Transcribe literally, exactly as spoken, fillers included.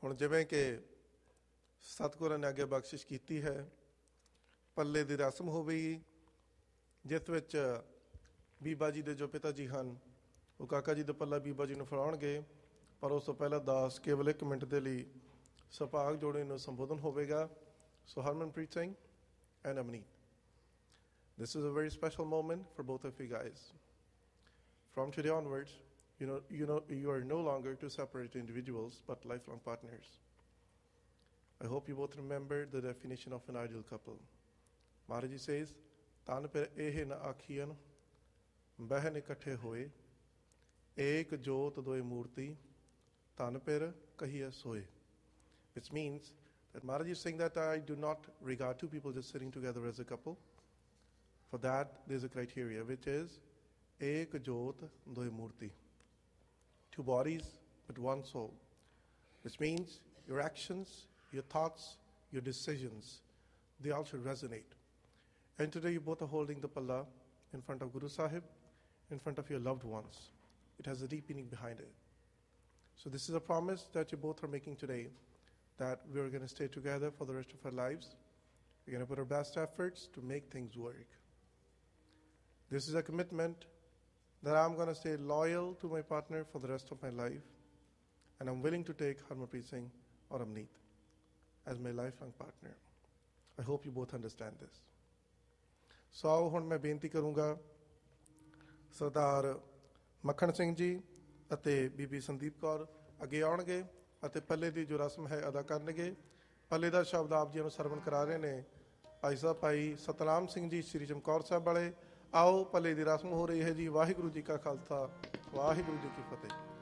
ਹੁਣ ਜਿਵੇਂ ਕਿ ਸਤਿਗੁਰਾਂ ਨੇ ਅੱਗੇ ਬਖਸ਼ਿਸ਼ ਕੀਤੀ ਹੈ, ਪੱਲੇ ਦੀ ਰਸਮ ਹੋਵੇਗੀ ਜਿਸ ਵਿੱਚ ਬੀਬਾ ਜੀ ਦੇ ਜੋ ਪਿਤਾ ਜੀ ਹਨ ਉਹ ਕਾਕਾ ਜੀ ਦਾ ਪੱਲਾ ਬੀਬਾ ਜੀ ਨੂੰ ਫੜਾਉਣਗੇ, ਪਰ ਉਸ ਤੋਂ ਪਹਿਲਾਂ ਦਾਸ ਕੇਵਲ ਇੱਕ ਮਿੰਟ ਦੇ ਲਈ ਸੁਭਾਗ ਜੋੜੇ ਨੂੰ ਸੰਬੋਧਨ ਹੋਵੇਗਾ। ਸੋ Harmanpreet Singh and Amneet, this is a very special moment for both of you guys. From today onwards, you know, you know, you are no longer two separate individuals, but lifelong partners. I hope you both remember the definition of an ideal couple. Maharaji says, "Tan per ehe na akhiyan, behan ikatthe hoye, ek jot doye murti, tan per kahiya soye." Which means that Maharaji is saying that I do not regard two people just sitting together as a couple. For that, there's a criteria, which is ek jot doye murti. Two bodies, but one soul. Which means your actions, your thoughts, your decisions, they all should resonate. And today you both are holding the palla in front of Guru Sahib, in front of your loved ones. It has a deep meaning behind it. So this is a promise that you both are making today, that we're going to stay together for the rest of our lives. We're going to put our best efforts to make things work. This is a commitment that I'm going to stay loyal to my partner for the rest of my life, and I'm willing to take Harmanpreet Singh or Amneet as my lifelong partner. I hope you both understand this. So ਆਓ ਹੁਣ ਮੈਂ ਬੇਨਤੀ ਕਰੂੰਗਾ ਸਰਦਾਰ ਮੱਖਣ ਸਿੰਘ ਜੀ ਅਤੇ ਬੀਬੀ ਸੰਦੀਪ ਕੌਰ ਅੱਗੇ ਆਉਣਗੇ ਅਤੇ ਪੱਲੇ ਦੀ ਜੋ ਰਸਮ ਹੈ ਅਦਾ ਕਰਨਗੇ। ਪੱਲੇ ਦਾ ਸ਼ਬਦ ਆਪ ਜੀ ਨੂੰ ਸਰਵਣ ਕਰਾ ਰਹੇ ਨੇ ਭਾਈ ਸਾਹਿਬ ਭਾਈ ਸਤਨਾਮ ਸਿੰਘ ਜੀ ਸ੍ਰੀ ਚਮਕੌਰ ਸਾਹਿਬ ਵਾਲੇ। ਆਓ ਪੱਲੇ ਦੀ ਰਸਮ ਹੋ ਰਹੀ ਹੈ ਜੀ। ਵਾਹਿਗੁਰੂ ਜੀ ਕਾ ਖਾਲਸਾ, ਵਾਹਿਗੁਰੂ ਜੀ ਕੀ ਫਤਿਹ।